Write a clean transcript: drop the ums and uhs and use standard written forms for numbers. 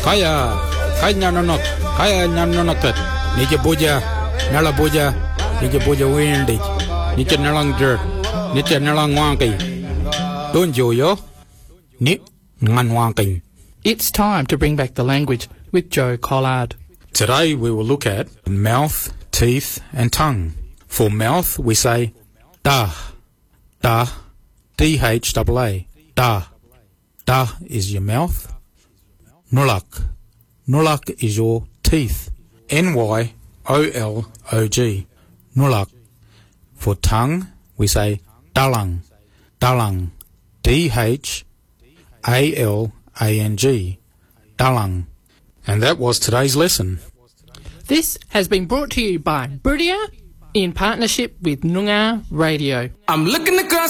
Kaya nyanonok, kaya nyanonokat. Nije boja, nala boja, nije boja windy. Nije nalang dirt, nije nalang wangki. Donjo yo, ni ngan wangki. It's time to bring back the language with Joe Collard. Today we will look at mouth, teeth and tongue. For mouth we say da, da, D-H-A-A, da. Da is your mouth. Nulak, nulak is your teeth. N-Y-O-L-O-G, nulak. For tongue we say dalang, dalang, D-H-A-L-A-N-G, dalang. And that was today's lesson. This has been brought to you by Boodia in partnership with Noongar Radio. I'm looking to